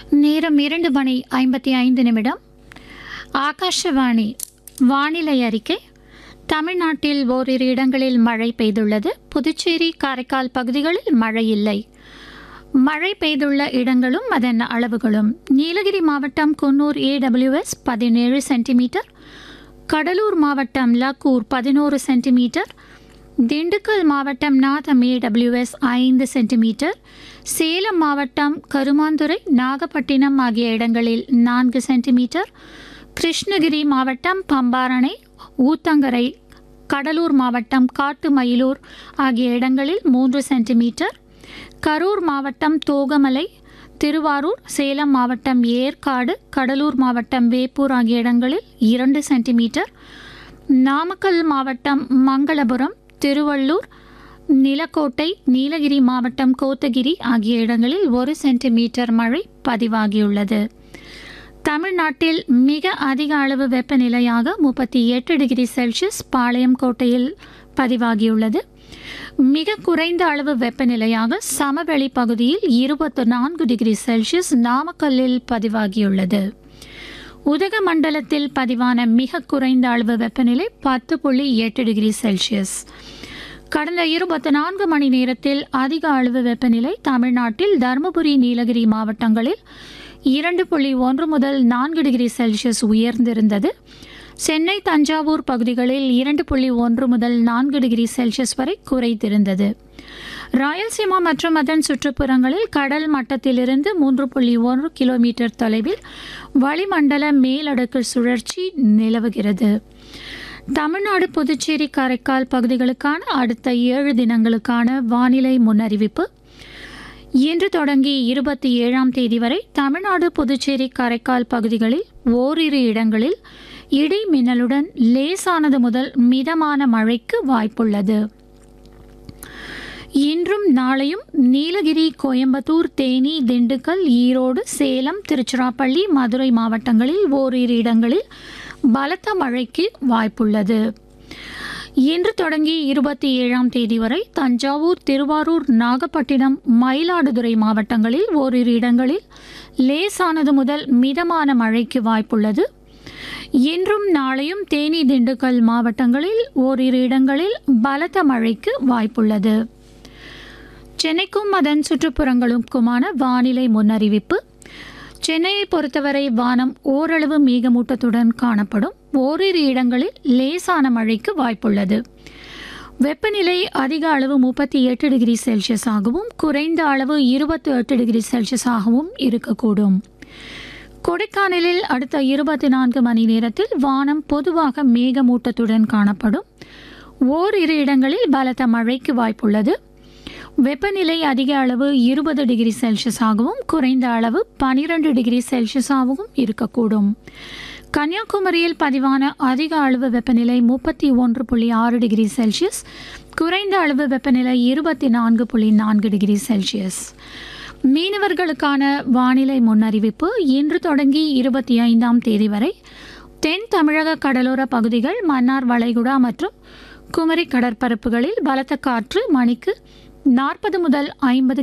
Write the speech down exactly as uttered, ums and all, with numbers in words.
நேரம் இரண்டு மணி ஐம்பத்தி ஐந்து நிமிடம். ஆகாஷவாணி வானிலை அறிக்கை. தமிழ்நாட்டில் ஓரிரு இடங்களில் மழை பெய்துள்ளது. புதுச்சேரி, காரைக்கால் பகுதிகளில் மழை இல்லை. மழை பெய்துள்ள இடங்களும் அதன் அளவுகளும்: நீலகிரி மாவட்டம் குன்னூர் ஏடபிள்யூஎஸ் பதினேழு சென்டிமீட்டர், கடலூர் மாவட்டம் லக்கூர் பதினோரு சென்டிமீட்டர், திண்டுக்கல் மாவட்டம் நாதம் ஏடபிள்யூஎஸ் ஐந்து சென்டிமீட்டர், சேலம் மாவட்டம் கருமாந்துறை, நாகப்பட்டினம் ஆகிய இடங்களில் நான்கு சென்டிமீட்டர், கிருஷ்ணகிரி மாவட்டம் பம்பாரணை, ஊத்தங்கரை, கடலூர் மாவட்டம் காட்டுமயிலூர் ஆகிய இடங்களில் மூன்று சென்டிமீட்டர், கரூர் மாவட்டம் தோகமலை, திருவாரூர், சேலம் மாவட்டம் ஏற்காடு, கடலூர் மாவட்டம் வேப்பூர் ஆகிய இடங்களில் இரண்டு சென்டிமீட்டர், நாமக்கல் மாவட்டம் மங்களபுரம், திருவள்ளூர், நிலக்கோட்டை, நீலகிரி மாவட்டம் கோத்தகிரி ஆகிய இடங்களில் ஒரு சென்டிமீட்டர் மழை பதிவாகியுள்ளது. தமிழ்நாட்டில் மிக அதிக அளவு வெப்பநிலையாக முப்பத்தி எட்டு டிகிரி செல்சியஸ் பாளையங்கோட்டையில் பதிவாகியுள்ளது. மிக குறைந்த அளவு வெப்பநிலையாக சமவெளி பகுதியில் இருபத்தி நான்கு டிகிரி செல்சியஸ் நாமக்கல்லில் பதிவாகியுள்ளது. உதகமண்டலத்தில் பதிவான மிக குறைந்த அளவு வெப்பநிலை பத்து புள்ளி எட்டு டிகிரி செல்சியஸ். கடந்த இருபத்தி நான்கு மணி நேரத்தில் அதிக அளவு வெப்பநிலை தமிழ்நாட்டில் தருமபுரி, நீலகிரி மாவட்டங்களில் இரண்டு புள்ளி ஒன்று முதல் நான்கு டிகிரி செல்சியஸ் உயர்ந்திருந்தது. சென்னை, தஞ்சாவூர் பகுதிகளில் இரண்டு புள்ளி ஒன்று முதல் நான்கு டிகிரி செல்சியஸ் வரை குறைந்திருந்தது. ராயல்சீமா மற்றும் அதன் சுற்றுப்புறங்களில் கடல் மட்டத்திலிருந்து மூன்று புள்ளி ஒன்று கிலோமீட்டர் தொலைவில் வளிமண்டல மேலடுக்கு சுழற்சி நிலவுகிறது. தமிழ்நாடு, புதுச்சேரி, காரைக்கால் பகுதிகளுக்கான அடுத்த ஏழு தினங்களுக்கான வானிலை முன்னறிவிப்பு. இன்று தொடங்கி இருபத்தி ஏழாம் தேதி வரை தமிழ்நாடு, புதுச்சேரி, காரைக்கால் பகுதிகளில் ஓரிரு இடங்களில் இடி மின்னலுடன் லேசானது முதல் மிதமான மழைக்கு வாய்ப்புள்ளது. இன்றும் நாளையும் நீலகிரி, கோயம்புத்தூர், தேனி, திண்டுக்கல், ஈரோடு, சேலம், திருச்சிராப்பள்ளி, மதுரை மாவட்டங்களில் ஓரிரு இடங்களில் பலத்த மழைக்கு வாய்ப்புள்ளது. இன்று தொடங்கி இருபத்தி ஏழாம் தேதி வரை தஞ்சாவூர், திருவாரூர், நாகப்பட்டினம், மயிலாடுதுறை மாவட்டங்களில் ஓரிரு இடங்களில் லேசானது முதல் மிதமான மழைக்கு வாய்ப்புள்ளது. இன்றும் நாளையும் தேனி, திண்டுக்கல் மாவட்டங்களில் ஓரிரு இடங்களில் பலத்த மழைக்கு வாய்ப்புள்ளது. சென்னைக்கும் அதன் சுற்றுப்புறங்களுக்குமான வானிலை முன்னறிவிப்பு. சென்னையை பொறுத்தவரை வானம் ஓரளவு மேகமூட்டத்துடன் காணப்படும். ஓரிரு இடங்களில் லேசான மழைக்கு வாய்ப்புள்ளது. வெப்பநிலை அதிக அளவு முப்பத்தி எட்டு டிகிரி செல்சியஸ் ஆகவும் குறைந்த அளவு இருபத்தி எட்டு டிகிரி செல்சியஸ் ஆகவும் இருக்கக்கூடும். கொடைக்கானலில் அடுத்த இருபத்தி நான்கு மணி நேரத்தில் வானம் பொதுவாக மேகமூட்டத்துடன் காணப்படும். ஓரிரு இடங்களில் பலத்த மழைக்கு வாய்ப்புள்ளது. வெப்பநிலை அதிக அளவு இருபது டிகிரி செல்சியஸ் ஆகவும் குறைந்த அளவு பனிரெண்டு டிகிரி செல்சியஸ் ஆகவும் இருக்கக்கூடும். கன்னியாகுமரியில் பதிவான அதிக அளவு வெப்பநிலை முப்பத்தி ஒன்று புள்ளி ஆறு டிகிரி செல்சியஸ், குறைந்த அளவு வெப்பநிலை இருபத்தி நான்கு புள்ளி நான்கு டிகிரி செல்சியஸ். மீனவர்களுக்கான வானிலை முன்னறிவிப்பு. இன்று தொடங்கி இருபத்தி ஐந்தாம் தேதி வரை தென் தமிழக கடலோர பகுதிகள், மன்னார் வளைகுடா மற்றும் குமரி கடற்பரப்புகளில் பலத்த காற்று மணிக்கு நாற்பது முதல் ஐம்பது